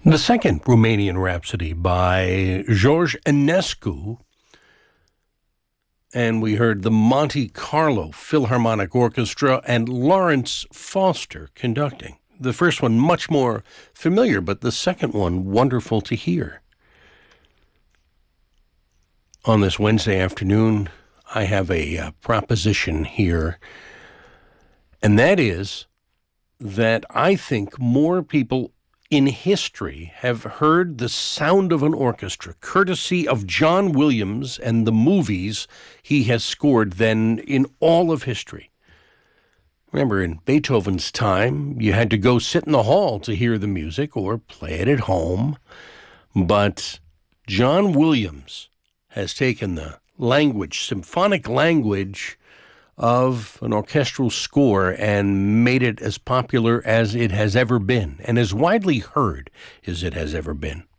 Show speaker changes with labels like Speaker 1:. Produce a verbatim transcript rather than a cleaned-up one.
Speaker 1: The second Romanian Rhapsody by George Enescu, and we heard the Monte Carlo Philharmonic Orchestra and Lawrence Foster conducting. The first one much more familiar, but the second one wonderful to hear. On this Wednesday afternoon, I have a uh, proposition here, and that is that I think more people in history have heard the sound of an orchestra, courtesy of John Williams and the movies he has scored, than in all of history. Remember, in Beethoven's time, you had to go sit in the hall to hear the music or play it at home. But John Williams has taken the language, symphonic language of an orchestral score and made it as popular as it has ever been, and as widely heard as it has ever been.